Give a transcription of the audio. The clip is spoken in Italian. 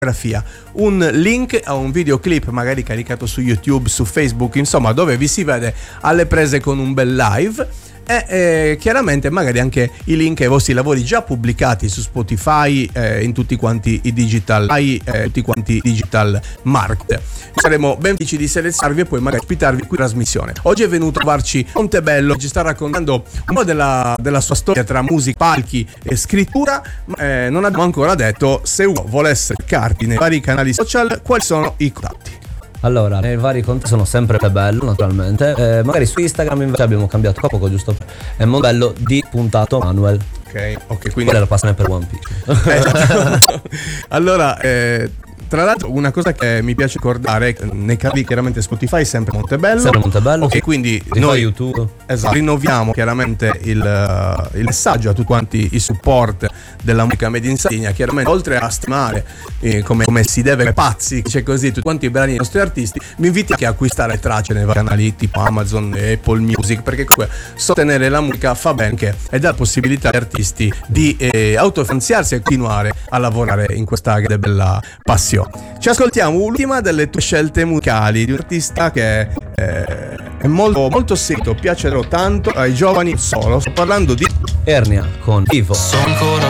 un link a un videoclip magari caricato su YouTube, su Facebook, insomma, dove vi si vede alle prese con un bel live. E chiaramente magari anche i link ai vostri lavori già pubblicati su Spotify, in tutti quanti i digital market. Saremo ben felici di selezionarvi e poi magari ospitarvi qui in trasmissione. Oggi è venuto a trovarci Montebello, ci sta raccontando un po' della sua storia tra musica, palchi e scrittura. Non abbiamo ancora detto se uno volesse cercarti nei vari canali social, quali sono i contatti. Allora, nei vari conti sono sempre Montebello, naturalmente. Magari su Instagram invece abbiamo cambiato poco, giusto? È Montebello di Manuel. Ok, quindi quella la passano per One Piece. Allora, tra l'altro, una cosa che mi piace ricordare, nei canali chiaramente Spotify sempre Montebello. Sempre Montebello. Ok, quindi noi YouTube. Esatto, rinnoviamo chiaramente il messaggio a tutti quanti i support della musica made in Sardegna. Chiaramente, oltre a stimare come si deve, come pazzi, c'è così, tutti quanti i brani dei nostri artisti, vi invito anche a acquistare tracce nei vari canali tipo Amazon e Apple Music, perché comunque sostenere la musica fa bene e dà la possibilità agli artisti di autofinanziarsi e continuare a lavorare in questa grande bella passione. Ci ascoltiamo l'ultima delle tue scelte musicali di un artista che è molto, molto seguito, piacerò tanto ai giovani solo. Sto parlando di Ernia con Vivo. So ancora